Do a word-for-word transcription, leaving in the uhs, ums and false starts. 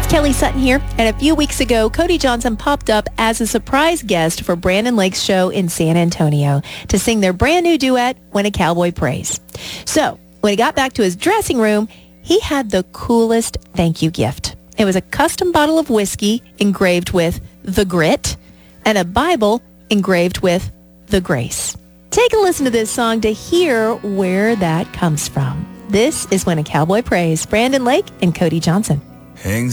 Kelly Sutton here, and a few weeks ago, Cody Johnson popped up as a surprise guest for Brandon Lake's show in San Antonio to sing their brand new duet, When a Cowboy Prays. So, when he got back to his dressing room, he had the coolest thank you gift. It was a custom bottle of whiskey engraved with The Grit and a Bible engraved with The Grace. Take a listen to this song to hear where that comes from. This is When a Cowboy Prays. Brandon Lake and Cody Johnson. Hangs